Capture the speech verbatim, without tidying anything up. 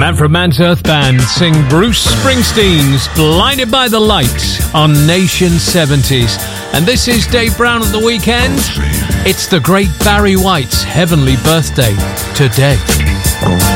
Manfred Mann's Earth Band sing Bruce Springsteen's Blinded by the Light on Nation seventies. And this is Dave Brown at the weekend. It's the great Barry White's heavenly birthday today.